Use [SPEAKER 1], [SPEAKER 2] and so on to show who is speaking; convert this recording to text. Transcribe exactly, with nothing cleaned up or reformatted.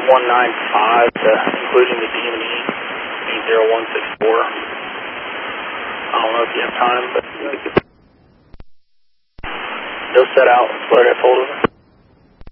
[SPEAKER 1] one nine five, uh, including the D and E, eight zero one six four. I don't know if you have time, but they'll set out. Let's let it hold over.